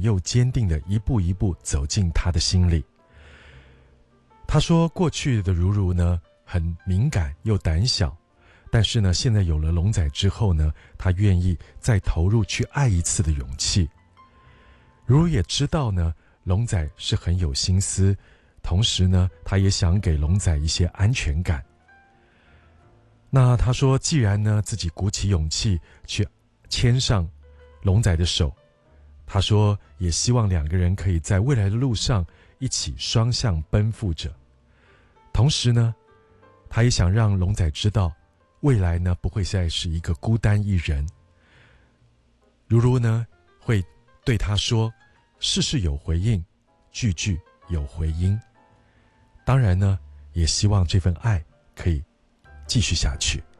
又坚定地一步一步走进他的心里。他说过去的如如呢很敏感又胆小，但是呢现在有了龙仔之后呢，他愿意再投入去爱一次的勇气。如如也知道呢龙仔是很有心思，同时呢他也想给龙仔一些安全感。那他说既然呢自己鼓起勇气去牵上龙仔的手，他说也希望两个人可以在未来的路上一起双向奔赴着。同时呢他也想让龙仔知道未来呢不会再是一个孤单一人。如如呢会对他说事事有回应，句句有回音。当然呢也希望这份爱可以继续下去。